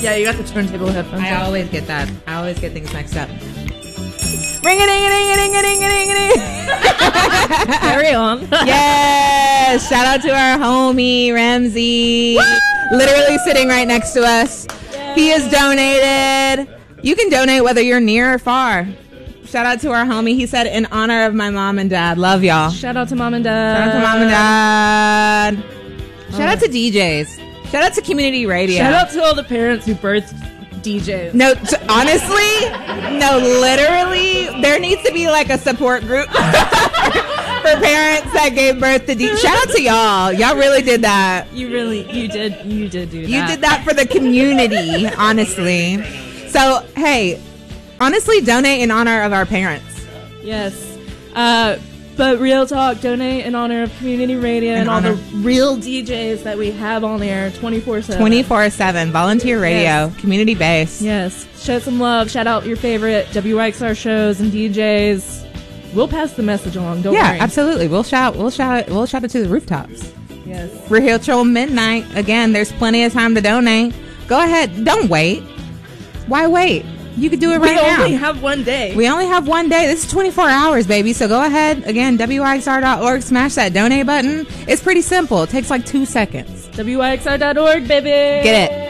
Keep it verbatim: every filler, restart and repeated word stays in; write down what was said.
Yeah, you got the turntable headphones. I on. always get that. I always get things mixed up. Ring a ding a ding a ding a ding a ding a ding. Carry on. Yes. Shout out to our homie Ramsey. Woo! Literally sitting right next to us. Yay. He has donated. You can donate whether you're near or far. Shout out to our homie. He said, in honor of my mom and dad. Love y'all. Shout out to mom and dad. Shout out to mom and dad. Shout oh. out to D Js. Shout out to community radio. Shout out to all the parents who birthed D Js. No, t- honestly, no, literally, there needs to be like a support group for parents that gave birth to D Js. Shout out to y'all. Y'all really did that. You really, you did, you did do that. You did that for the community, honestly. So, hey, honestly, donate in honor of our parents. Yes. Uh, but real talk, donate in honor of community radio in and honor. all the real D Js that we have on air twenty-four seven. twenty-four seven. Volunteer radio. Yes. Community based. Yes. Show some love. Shout out your favorite W X R shows and D Js. We'll pass the message along. Don't yeah, worry. Yeah, absolutely. We'll shout. We'll shout it. We'll shout it to the rooftops. Yes. We're here till midnight. Again, there's plenty of time to donate. Go ahead. Don't wait. Why wait? You could do it right now. We only have one day. We only have one day. This is twenty-four hours, baby. So go ahead. Again, W I X R dot org. Smash that donate button. It's pretty simple. It takes like two seconds. W I X R dot org, baby. Get it.